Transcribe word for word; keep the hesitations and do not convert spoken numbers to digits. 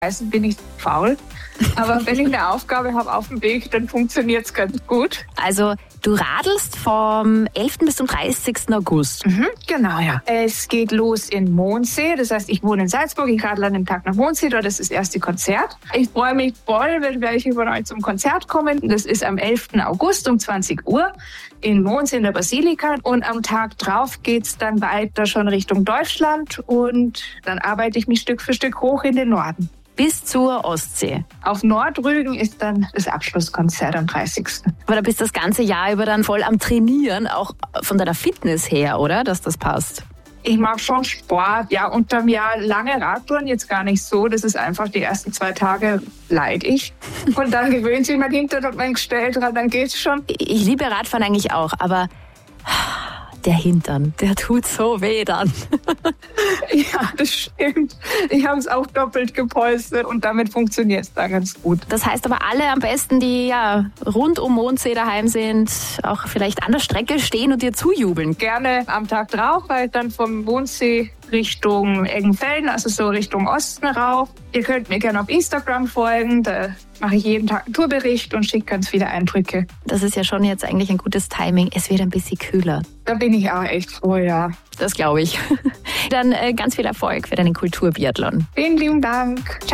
Meistens bin ich faul. Aber wenn ich eine Aufgabe habe auf dem Weg, dann funktioniert es ganz gut. Also du radelst vom elften bis zum dreißigsten August. Mhm, genau, ja. Es geht los in Mondsee. Das heißt, ich wohne in Salzburg. Ich radle an dem Tag nach Mondsee. Dort ist das erste Konzert. Ich freue mich voll, wenn welche von euch zum Konzert kommen. Das ist am elften August um zwanzig Uhr in Mondsee in der Basilika. Und am Tag drauf geht es dann weiter schon Richtung Deutschland. Und dann arbeite ich mich Stück für Stück hoch in den Norden. Bis zur Ostsee. Auf Nordrügen ist dann das Abschlusskonzert am dreißigsten Aber da bist du das ganze Jahr über dann voll am Trainieren, auch von deiner Fitness her, oder? Dass das passt. Ich mache schon Sport, ja, unterm Jahr lange Radtouren, jetzt gar nicht so. Das ist einfach, die ersten zwei Tage leid ich. Und dann gewöhnt sich mein Hintern und mein Gestell dran, dann geht's schon. Ich liebe Radfahren eigentlich auch, aber der Hintern, der tut so weh dann. Ja, das stimmt. Ich habe es auch doppelt gepolstert und damit funktioniert es da ganz gut. Das heißt aber alle am besten, die ja rund um Mondsee daheim sind, auch vielleicht an der Strecke stehen und dir zujubeln. Gerne am Tag drauf, weil dann vom Mondsee Richtung Eggenfelden, also so Richtung Osten rauf. Ihr könnt mir gerne auf Instagram folgen, da mache ich jeden Tag einen Tourbericht und schicke ganz viele Eindrücke. Das ist ja schon jetzt eigentlich ein gutes Timing. Es wird ein bisschen kühler. Da bin ich auch echt froh, ja. Das glaube ich. Dann äh, ganz viel Erfolg für deinen Kulturbiathlon. Vielen lieben Dank.